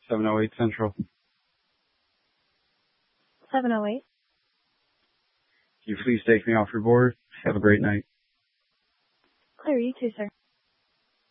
708 Central. 708. Can you please take me off your board? Have a great night. Clear, you too, sir.